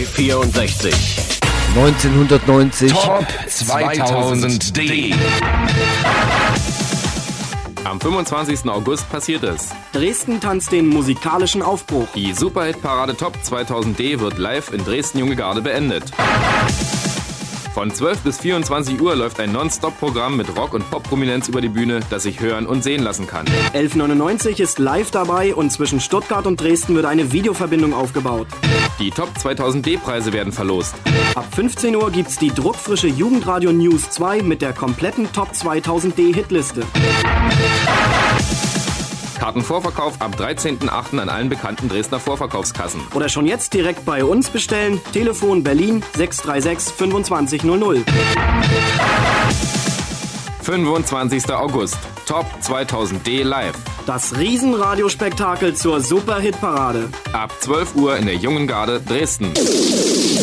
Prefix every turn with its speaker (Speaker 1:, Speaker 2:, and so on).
Speaker 1: B64.
Speaker 2: 1990.
Speaker 3: Top 2000D.
Speaker 4: Am 25. August passiert es.
Speaker 5: Dresden tanzt den musikalischen Aufbruch.
Speaker 4: Die Superhit-Parade Top 2000D wird live in Dresden-Junge Garde beendet. Von 12 bis 24 Uhr läuft ein Non-Stop-Programm mit Rock- und Pop-Prominenz über die Bühne, das sich hören und sehen lassen kann.
Speaker 5: 1199 ist live dabei und zwischen Stuttgart und Dresden wird eine Videoverbindung aufgebaut.
Speaker 4: Die Top 2000D-Preise werden verlost.
Speaker 5: Ab 15 Uhr gibt's die druckfrische Jugendradio News 2 mit der kompletten Top 2000D-Hitliste.
Speaker 4: Kartenvorverkauf ab 13.08. an allen bekannten Dresdner Vorverkaufskassen.
Speaker 5: Oder schon jetzt direkt bei uns bestellen. Telefon Berlin 636 2500.
Speaker 4: 25. August. Top 2000D live.
Speaker 5: Das Riesenradiospektakel zur Superhitparade.
Speaker 4: Ab 12 Uhr in der Jungen Garde Dresden.